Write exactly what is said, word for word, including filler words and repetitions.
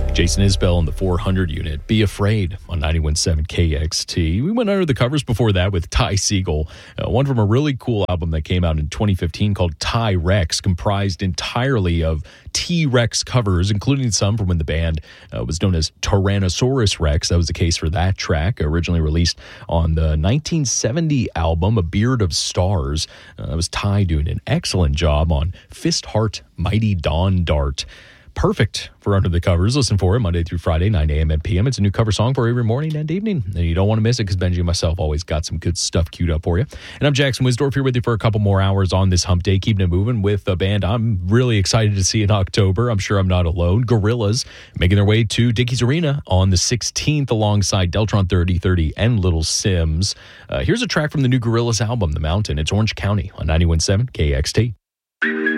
Jason Isbell in the four hundred unit. Be Afraid on ninety-one point seven K X T. We went under the covers before that with Ty Segall, uh, one from a really cool album that came out in twenty fifteen called Ty-Rex, comprised entirely of T-Rex covers, including some from when the band uh, was known as Tyrannosaurus Rex. That was the case for that track, originally released on the nineteen seventy album, A Beard of Stars. Uh, that was Ty doing an excellent job on Fist Heart, Mighty Dawn Dart. Perfect for Under the Covers. Listen for it Monday through Friday, nine a.m. and p m. It's a new cover song for every morning and evening, and you don't want to miss it because Benji and myself always got some good stuff queued up for you. And I'm Jackson Wisdorf here with you for a couple more hours on this hump day, keeping it moving with a band I'm really excited to see in October. I'm sure I'm not alone. Gorillaz making their way to Dickies Arena on the sixteenth alongside Deltron thirty thirty and Little Sims. Uh, here's a track from the new Gorillaz album, The Mountain. It's Orange County on ninety-one point seven K X T.